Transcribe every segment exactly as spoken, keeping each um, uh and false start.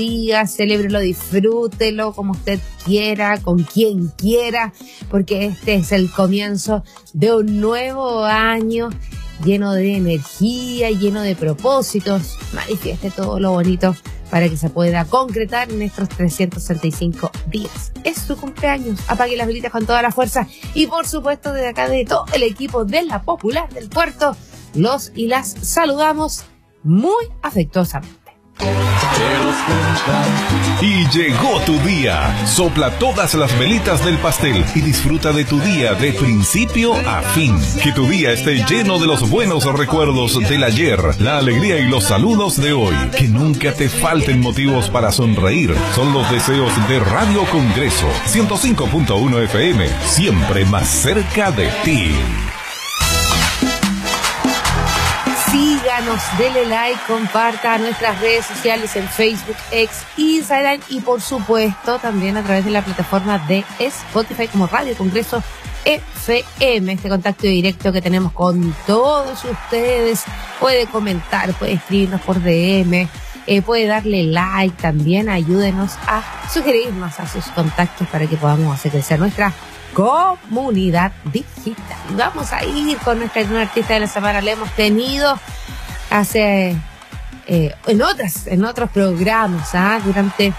día, celébrelo, disfrútelo como usted quiera, con quien quiera, porque este es el comienzo de un nuevo año lleno de energía, lleno de propósitos. Manifieste todo lo bonito para que se pueda concretar en estos trescientos sesenta y cinco días. Es su cumpleaños, apague las velitas con toda la fuerza y por supuesto desde acá de todo el equipo de La Popular del Puerto, los y las saludamos muy afectuosamente. Y llegó tu día. Sopla todas las velitas del pastel y disfruta de tu día de principio a fin. Que tu día esté lleno de los buenos recuerdos del ayer, la alegría y los saludos de hoy. Que nunca te falten motivos para sonreír. Son los deseos de Radio Congreso ciento cinco punto uno F M, siempre más cerca de ti. Síganos, dele like, comparta nuestras redes sociales en Facebook, X, Instagram y por supuesto también a través de la plataforma de Spotify como Radio Congreso F M. Este contacto directo que tenemos con todos ustedes. Puede comentar, puede escribirnos por D M, eh, puede darle like también. Ayúdenos a sugerirnos a sus contactos para que podamos hacer crecer nuestra comunidad digital. Vamos a ir con nuestra gran artista de la semana. La hemos tenido hace eh, en otras en otros programas ¿ah? durante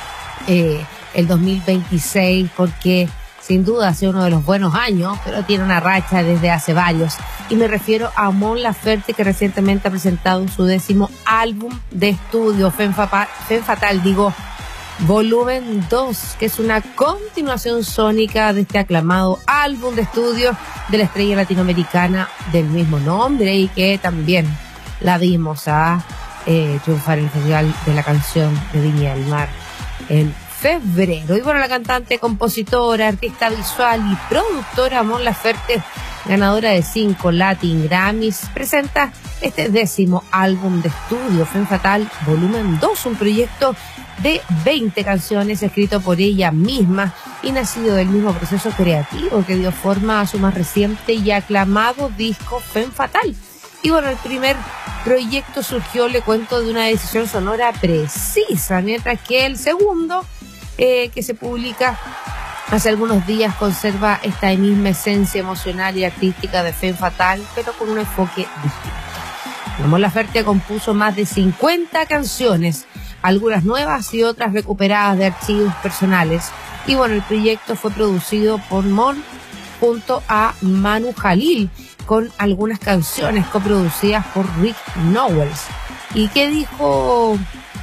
eh, el dos mil veintiséis, porque sin duda ha sido uno de los buenos años, pero tiene una racha desde hace varios. Y me refiero a Mon Laferte, que recientemente ha presentado su décimo álbum de estudio, Femme Fatal, Femme Fatal digo, Volumen dos, que es una continuación sónica de este aclamado álbum de estudio de la estrella latinoamericana del mismo nombre y que también la vimos a eh, triunfar en el Festival de la Canción de Viña del Mar en febrero. Y bueno, la cantante, compositora, artista visual y productora Mon Laferte, ganadora de cinco Latin Grammys, presenta este décimo álbum de estudio, Femme Fatal Volumen dos, un proyecto de veinte canciones escrito por ella misma y nacido del mismo proceso creativo que dio forma a su más reciente y aclamado disco Femme Fatal. Y bueno, el primer proyecto surgió, le cuento, de una decisión sonora precisa, mientras que el segundo, eh, que se publica hace algunos días, conserva esta misma esencia emocional y artística de Femme Fatal, pero con un enfoque distinto. Mon Laferte compuso más de cincuenta canciones, algunas nuevas y otras recuperadas de archivos personales. Y bueno, el proyecto fue producido por Mon junto a Manu Jalil, con algunas canciones coproducidas por Rick Nowels. ¿Y qué dijo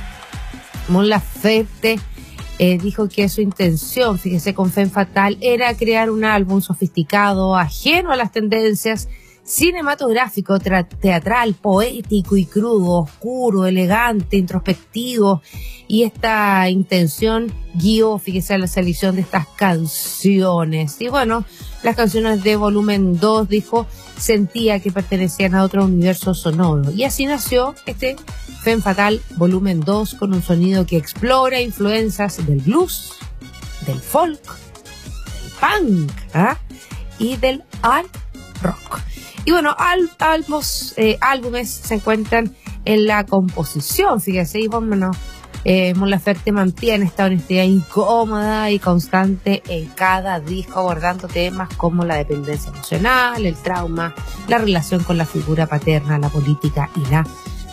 Mon Laferte? Eh, dijo que su intención, fíjese, con Femme Fatal era crear un álbum sofisticado, ajeno a las tendencias cinematográfico, tra- teatral, poético y crudo, oscuro, elegante, introspectivo, y esta intención guió, fíjese, a la selección de estas canciones. Y bueno, las canciones de Volumen dos, dijo, sentía que pertenecían a otro universo sonoro, y así nació este Femme Fatal Volumen dos, con un sonido que explora influencias del blues, del folk, del punk, ¿ah? y del art rock. Y bueno, al, albos, eh, álbumes se encuentran en la composición, fíjese, y bueno, eh, Mon Laferte mantiene esta honestidad incómoda y constante en cada disco, abordando temas como la dependencia emocional, el trauma, la relación con la figura paterna, la política y la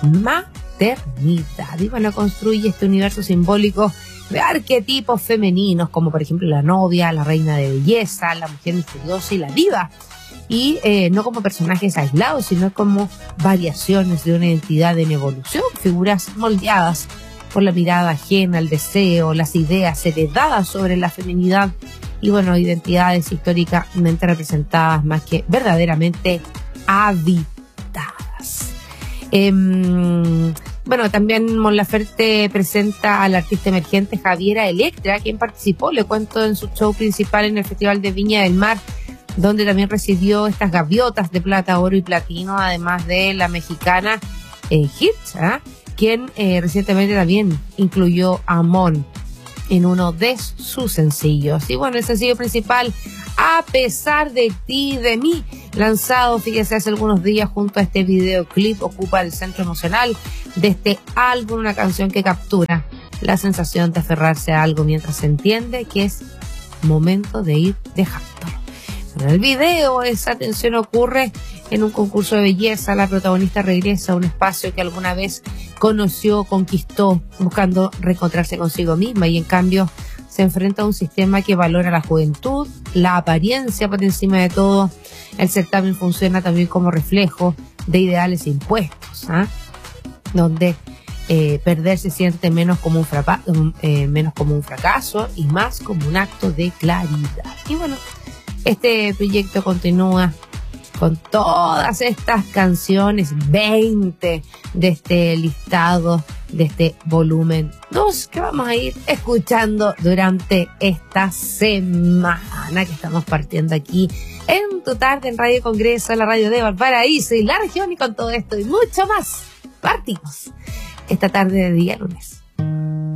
maternidad. Y bueno, construye este universo simbólico de arquetipos femeninos, como por ejemplo la novia, la reina de belleza, la mujer misteriosa y la diva. Y eh, no como personajes aislados, sino como variaciones de una identidad en evolución, figuras moldeadas por la mirada ajena, el deseo, las ideas heredadas sobre la feminidad y bueno, identidades históricamente representadas más que verdaderamente habitadas. Eh, bueno, también Mon Laferte presenta al artista emergente Javiera Electra, quien participó, le cuento, en su show principal en el Festival de Viña del Mar, donde también recibió estas gaviotas de plata, oro y platino, además de la mexicana eh, Hirsch, ¿eh? quien eh, recientemente también incluyó a Mon en uno de sus sencillos. Y bueno, el sencillo principal, A pesar de ti y de mí, lanzado, fíjese, hace algunos días junto a este videoclip, ocupa el centro emocional de este álbum, una canción que captura la sensación de aferrarse a algo mientras se entiende que es momento de ir dejándolo. En el video, esa tensión ocurre en un concurso de belleza. La protagonista regresa a un espacio que alguna vez conoció, conquistó, buscando reencontrarse consigo misma, y en cambio se enfrenta a un sistema que valora la juventud, la apariencia por encima de todo. El certamen funciona también como reflejo de ideales impuestos, ¿eh? donde eh, perder se siente menos como un, frapa, eh, menos como un fracaso y más como un acto de claridad. Y bueno, este proyecto continúa con todas estas canciones, veinte de este listado, de este volumen dos, que vamos a ir escuchando durante esta semana que estamos partiendo aquí en tu tarde en Radio Congreso, la radio de Valparaíso y la región. Y con todo esto y mucho más, partimos esta tarde de día lunes.